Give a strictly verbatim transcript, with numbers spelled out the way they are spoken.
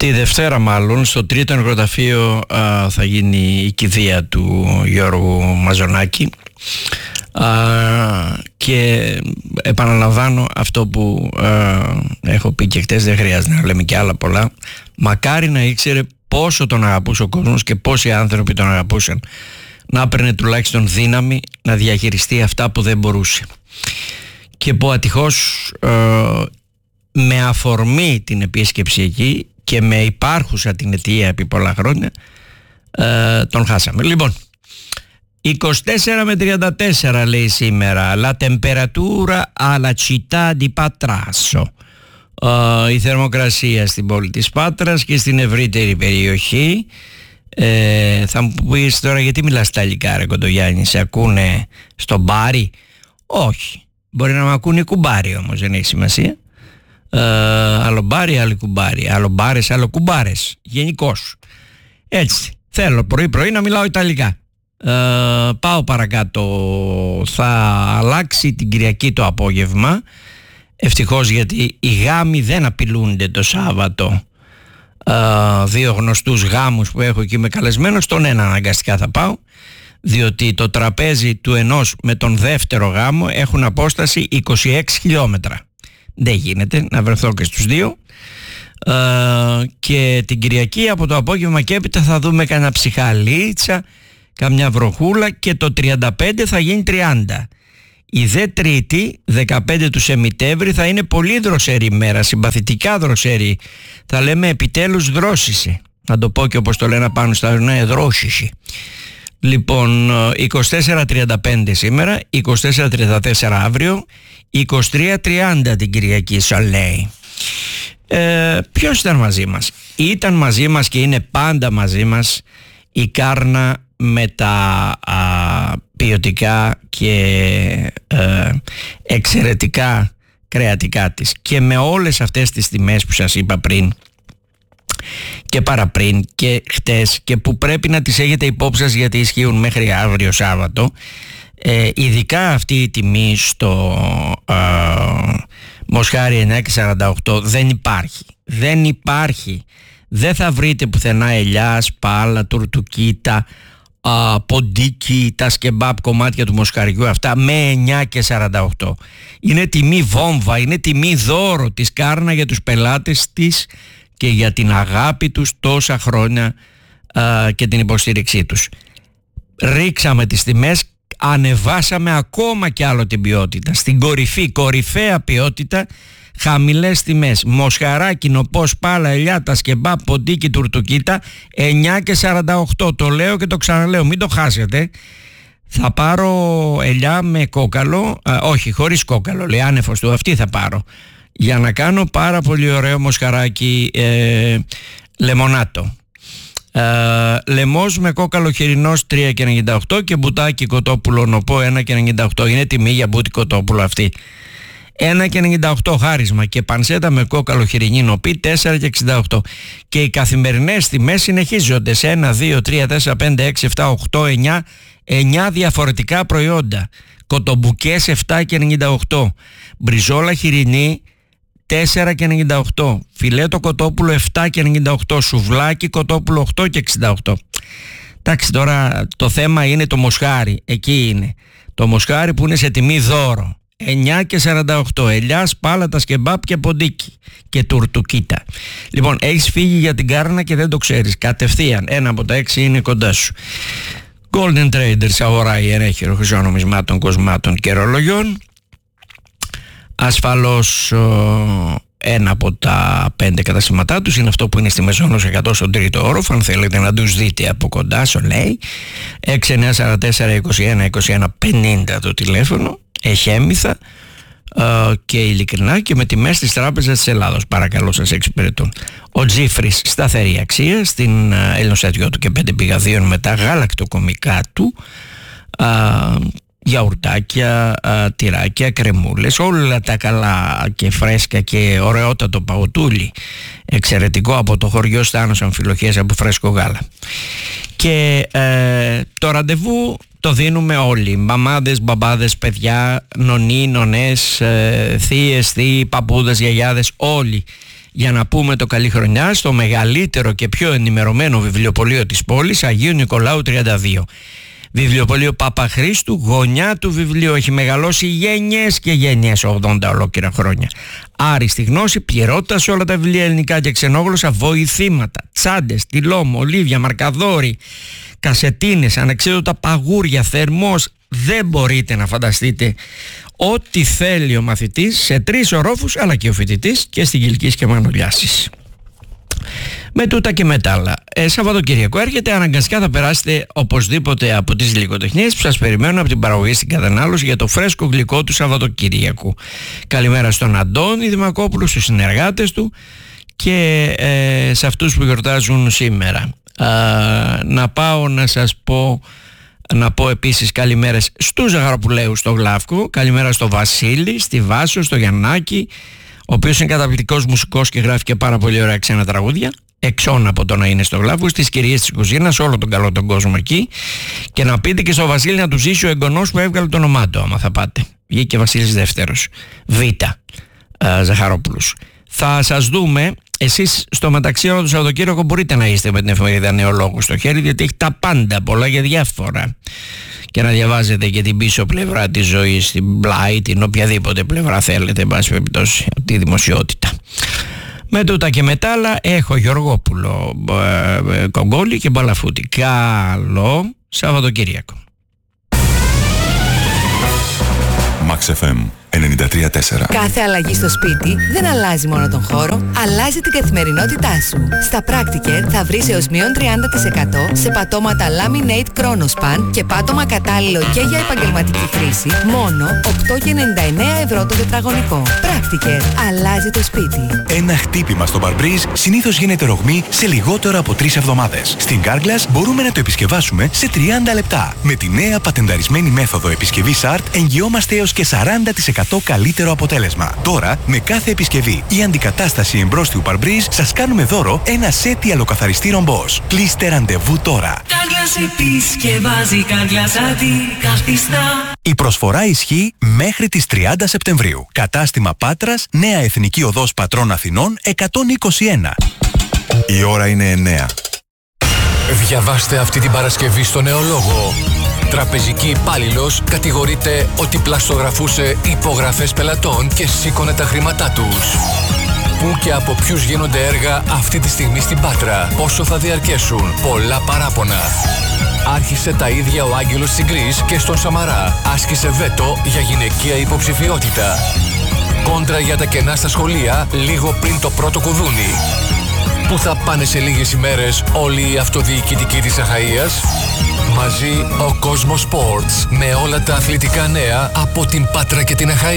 Τη Δευτέρα μάλλον στο τρίτο νεκροταφείο α, θα γίνει η κηδεία του Γιώργου Μαζονάκη α, και επαναλαμβάνω αυτό που α, έχω πει και χτες, δεν χρειάζεται να λέμε και άλλα πολλά. Μακάρι να ήξερε πόσο τον αγαπούσε ο κόσμος και πόσοι άνθρωποι τον αγαπούσαν, να έπαιρνε τουλάχιστον δύναμη να διαχειριστεί αυτά που δεν μπορούσε. Και που ατυχώς α, με αφορμή την επίσκεψη εκεί και με υπάρχουσα την αιτία επί πολλά χρόνια ε, τον χάσαμε. Λοιπόν, είκοσι τέσσερα με τριάντα τέσσερα λέει σήμερα la temperatura alla città di Patrasso. Ε, η θερμοκρασία στην πόλη της Πάτρας και στην ευρύτερη περιοχή. Ε, θα μου πεις τώρα γιατί μιλάς στα αγγλικά ρε Κοντογιάννη, σε ακούνε στο μπάρι? Όχι, μπορεί να με ακούνε κουμπάρι όμως, δεν έχει σημασία. Uh, άλλο μπάρι, άλλο κουμπάρι, άλλο μπάρες, άλλο κουμπάρες, γενικώς. Έτσι, θέλω πρωί πρωί να μιλάω Ιταλικά. uh, Πάω παρακάτω. Θα αλλάξει την Κυριακή το απόγευμα. Ευτυχώς, γιατί οι γάμοι δεν απειλούνται το Σάββατο. uh, Δύο γνωστούς γάμους που έχω εκεί με καλεσμένος, τον ένα αναγκαστικά θα πάω, διότι το τραπέζι του ενός με τον δεύτερο γάμο έχουν απόσταση είκοσι έξι χιλιόμετρα. Δεν γίνεται να βρεθώ και στους δύο. ε, Και την Κυριακή από το απόγευμα και έπειτα θα δούμε κανένα ψυχαλίτσα, καμιά βροχούλα, και το τριάντα πέντε θα γίνει τριάντα. Η δε Τρίτη δεκαπέντε του Σεπτέμβρη θα είναι πολύ δροσερή μέρα, συμπαθητικά δροσερή. Θα λέμε επιτέλους δρόσισε. Να το πω και όπως το λένε πάνω στα ορεινά, δρόσισε. Λοιπόν, είκοσι τέσσερα τριάντα πέντε σήμερα, είκοσι τέσσερα τριάντα τέσσερα αύριο, είκοσι τρία τριάντα την Κυριακή, σαν λέει. Ε, ποιος ήταν μαζί μας? Ήταν μαζί μας και είναι πάντα μαζί μας η Κάρνα με τα α, ποιοτικά και ε, εξαιρετικά κρεατικά της, και με όλες αυτές τις τιμές που σας είπα πριν και παραπριν και χτες, και που πρέπει να τις έχετε υπόψη σας γιατί ισχύουν μέχρι αύριο Σάββατο. Ε, ειδικά αυτή η τιμή στο ε, Μοσχάρι εννιά και σαράντα οκτώ δεν υπάρχει. Δεν υπάρχει. Δεν θα βρείτε πουθενά ελιά, σπάλα, τουρτουκίτα, α, ποντίκι, τα σκεμπάπ κομμάτια του μοσχαριού αυτά με εννιά και σαράντα οκτώ. Είναι τιμή βόμβα, είναι τιμή δώρο της Κάρνα για τους πελάτες της και για την αγάπη τους τόσα χρόνια α, και την υποστήριξή τους. Ρίξαμε τις τιμές, ανεβάσαμε ακόμα κι άλλο την ποιότητα. Στην κορυφή, κορυφαία ποιότητα, χαμηλές τιμές. Μοσχαράκι, νοπό, σπάλα, ελιά, τα σκεμπά, ποντίκι, τουρτουκίτα, εννιά και σαράντα οκτώ. Το λέω και το ξαναλέω, μην το χάσετε. Θα πάρω ελιά με κόκαλο, α, όχι χωρίς κόκαλο, λέει άνεφος του, αυτή θα πάρω, για να κάνω πάρα πολύ ωραίο μοσχαράκι ε, λεμονάτο. Uh, λεμός με κόκαλο χοιρινός τρία και ενενήντα οκτώ και μπουτάκι κοτόπουλο νοπό ένα και ενενήντα οκτώ. Είναι τιμή για μπούτι κοτόπουλο αυτή. ένα και ενενήντα οκτώ χάρισμα, και πανσέτα με κόκαλο χοιρινή νοπή τέσσερα και εξήντα οκτώ. Και οι καθημερινές τιμές συνεχίζονται σε ένα, δύο, τρία, τέσσερα, πέντε, έξι, επτά, οκτώ, εννιά, εννιά διαφορετικά προϊόντα. Κοτομπουκές επτά και ενενήντα οκτώ, μπριζόλα χοιρινή τέσσερα και ενενήντα οκτώ, φιλέτο κοτόπουλο επτά και ενενήντα οκτώ, σουβλάκι κοτόπουλο οκτώ και εξήντα οκτώ. Εντάξει, τώρα το θέμα είναι το μοσχάρι, εκεί είναι. Το μοσχάρι που είναι σε τιμή δώρο, εννιά και σαράντα οκτώ, ελιά, σπάλα, τα σκεμπάπ και ποντίκι και τουρτουκίτα. Λοιπόν, έχεις φύγει για την Κάρνα και δεν το ξέρεις, κατευθείαν ένα από τα έξι είναι κοντά σου. Golden Traders, αγορά ιερέχειρο χρυσονομισμάτων, κοσμάτων και ρολογιών. Ασφαλώς ένα από τα πέντε καταστήματά τους είναι αυτό που είναι στη Μεσόνος εκατό στον τρίτο όροφο, αν θέλετε να τους δείτε από κοντά, σου λέει. έξι εννιά τέσσερα τέσσερα είκοσι ένα είκοσι ένα πενήντα το τηλέφωνο, εχέμηθα και ειλικρινά και με τιμές της Τράπεζας της Ελλάδος, παρακαλώ, σας εξυπηρετούν. Ο Τζίφρις, σταθερή αξία στην Ελληνοστατιό του και πέντε πηγαδίων με τα γαλακτοκομικά του, α, γιαουρτάκια, α, τυράκια, κρεμούλες, όλα τα καλά και φρέσκα και ωραιότατο παγωτούλι εξαιρετικό από το χωριό Στάνος Αμφιλοχίας από φρέσκο γάλα. Και ε, το ραντεβού το δίνουμε όλοι, μαμάδες, μπαμπάδες, παιδιά, νονοί, νονές, ε, θείες, θείοι, παππούδες, γιαγιάδες, όλοι για να πούμε το καλή χρονιά στο μεγαλύτερο και πιο ενημερωμένο βιβλιοπωλείο της πόλης, Αγίου Νικολάου τριάντα δύο. Βιβλιοπωλείο Παπαχρήστου, γωνιά του βιβλίου, έχει μεγαλώσει γενιές και γενιές, ογδόντα ολόκληρα χρόνια. Άριστη γνώση, πληρότητα σε όλα τα βιβλία ελληνικά και ξενόγλωσσα, βοηθήματα, τσάντες, τυλό, μολύβια, μαρκαδόροι, κασετίνες, ανεξίδωτα παγούρια, θερμός. Δεν μπορείτε να φανταστείτε ό,τι θέλει ο μαθητής σε τρεις ορόφους, αλλά και ο φοιτητής και στην Κιλκής και Μανολιάσης. Με τούτα και με τα άλλα, ε, Σαββατοκύριακο έρχεται, αναγκαστικά θα περάσετε οπωσδήποτε από τις γλυκοτεχνίες που σας περιμένουν από την παραγωγή στην κατανάλωση για το φρέσκο γλυκό του Σαββατοκύριακου. Καλημέρα στον Αντώνη Δημακόπουλο, στους συνεργάτες του και ε, σε αυτούς που γιορτάζουν σήμερα. Α, να πάω να σας πω, να πω επίσης καλημέρες στους Ζαχαροπουλαίους στο Γλαύκο, καλημέρα στο Βασίλη, στη Βάσο, στο Γιαννάκη, ο οποίος είναι καταπληκτικός μουσικός και γράφει και πάρα πολύ ωραία ξένα τραγούδια, εξών από το να είναι στο Γλαύκο, στις κυρίες της κουζίνας, όλο τον καλό τον κόσμο εκεί. Και να πείτε και στο Βασίλη να του ζήσει ο εγγονός που έβγαλε το όνομά του, άμα θα πάτε. Βγήκε Βασίλης Δεύτερος, Β. Α, Ζαχαρόπουλος. Θα σας δούμε. Εσείς στο μεταξύ όλο το Σαββατοκύριακο μπορείτε να είστε με την εφημερίδα Νεολόγου στο χέρι, διότι έχει τα πάντα, πολλά και διάφορα. Και να διαβάζετε και την πίσω πλευρά της ζωής, την πλάι, την οποιαδήποτε πλευρά θέλετε, εν πάση περιπτώσει, τη δημοσιότητα. Με τούτα και μετά άλλα έχω Γεωργόπουλο, ε, ε, Κογκόλη και Μπαλαφούτη. Καλό Σαββατοκύριακο. Max εφ εμ ενενήντα τρία τέσσερα. Κάθε αλλαγή στο σπίτι δεν αλλάζει μόνο τον χώρο, αλλάζει την καθημερινότητά σου. Στα Practiker θα βρεις έως μείον τριάντα τοις εκατό σε πατώματα Laminate Chronospan και πάτωμα κατάλληλο και για επαγγελματική χρήση, μόνο οκτώ κόμμα ενενήντα εννέα ευρώ το τετραγωνικό. Practiker, αλλάζει το σπίτι. Ένα χτύπημα στο Barbreeze συνήθως γίνεται ρογμή σε λιγότερο από τρεις εβδομάδες. Στην Carglass μπορούμε να το επισκευάσουμε σε τριάντα λεπτά. Με τη νέα πατενταρισμένη μέθοδο επισκευής Art εγγυόμαστε έως και σαράντα τοις εκατό καλύτερο αποτέλεσμα. Τώρα, με κάθε επισκευή ή αντικατάσταση εμπρόστιου Barbreeze, σας κάνουμε δώρο ένα σετ ιαλοκαθαριστήρων Bosch. Κλείστε ραντεβού τώρα. Carglass επισκευάζει, Carglass αντικαθιστά. Η προσφορά ισχύει μέχρι τις τριάντα Σεπτεμβρίου. Κατάστημα Πάτρας, Νέα Εθνική Οδός Πατρών Αθηνών εκατόν είκοσι ένα. Η ώρα είναι εννέα. Διαβάστε αυτή την Παρασκευή στο Νεολόγο. Τραπεζική υπάλληλος κατηγορείται ότι πλαστογραφούσε υπογραφές πελατών και σήκωνε τα χρήματά τους. Πού και από ποιους γίνονται έργα αυτή τη στιγμή στην Πάτρα, πόσο θα διαρκέσουν, πολλά παράπονα. Άρχισε τα ίδια ο Άγγελος Τσιγκρής και στον Σαμαρά άσκησε βέτο για γυναικεία υποψηφιότητα. Κόντρα για τα κενά στα σχολεία λίγο πριν το πρώτο κουδούνι. Πού θα πάνε σε λίγες ημέρες όλοι οι αυτοδιοικητικοί της Αχαΐας? Μαζί ο Κόσμος Sports με όλα τα αθλητικά νέα από την Πάτρα και την Αχαΐα.